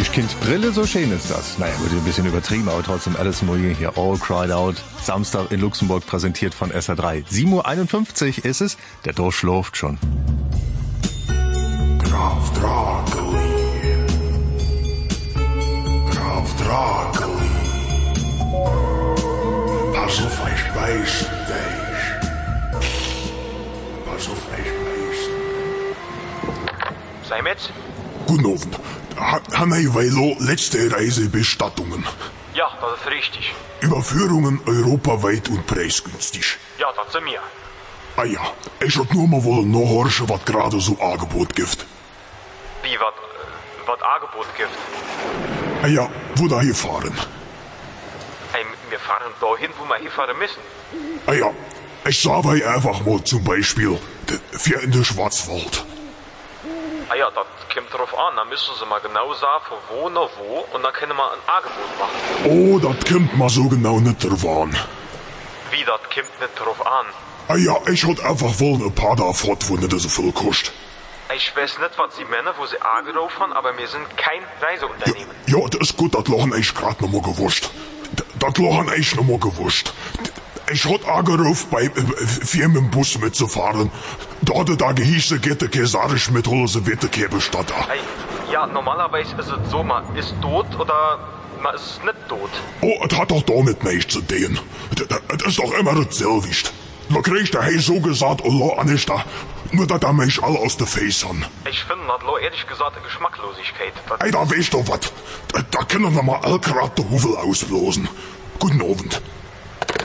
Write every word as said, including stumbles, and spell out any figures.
Ich kind Brille, so schön ist das. Naja, wird ein bisschen übertrieben, aber trotzdem Alice Moyer hier, All Cried Out. Samstag in Luxemburg präsentiert von S R drei. sieben Uhr einundfünfzig ist es, der Dorf schläft schon. Graf Draculi. Graf Draculi. Pass auf, ich beiß dich. Pass auf, ich beiß. Sei mit. Guten Abend. Haben wir Weilo letzte Reisebestattungen? Ja, das ist richtig. Überführungen europaweit und preisgünstig. Ja, das sind wir. Ah ja, ich wollte nur mal wollen nachhorchen, was gerade so Angebot gibt. Wie, was was Angebot gibt? Ah ja, wo da hier fahren? Hey, wir fahren dahin, wo wir hinfahren müssen. Ah ja, ich sage euch einfach mal zum Beispiel, für in den Schwarzwald. Ah ja, das kommt drauf an. Dann müssen Sie mal genau sagen, von wo nach wo, und dann können wir ein Angebot machen. Oh, das kommt mal so genau nicht drauf an. Wie, das kommt nicht drauf an? Ah ja, ich hätte einfach wollen ein paar da fort, wo nicht so viel kostet. Ich weiß nicht, was Sie meinen, wo Sie angerufen haben, aber wir sind kein Reiseunternehmen. Ja, ja, das ist gut, das lachen ich grad noch mal gewusst. Das lachen ich noch mal gewusst. Ich hab angerufen, bei äh, für mit dem Bus mitzufahren. Da hat er da gehießen, geht der Käsarisch mit Hose wird der Käbelstadt da. Hey, ja, normalerweise ist es so, man ist tot oder man ist nicht tot. Oh, das hat doch damit nichts zu tun. Das ist doch immer dasselbe. Da kriegt der Hey so gesagt, Allah an ist da. Nur, dass da mich alle aus der Face haben. Ich finde, das ist ehrlich gesagt eine Geschmacklosigkeit. Das Ey, da weißt du was. Da, da können wir mal all grad den Hufel auslosen. Guten Abend.